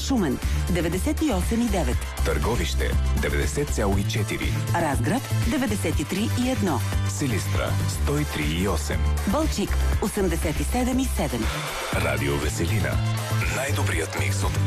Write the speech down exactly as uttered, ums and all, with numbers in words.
Шумен деветдесет и осем и девет, Търговище деветдесет цяло и четири, Разград деветдесет и три и едно, Силистра сто и три и осем, Балчик осемдесет и седем и седем. Радио Веселина. Най-добрият микс от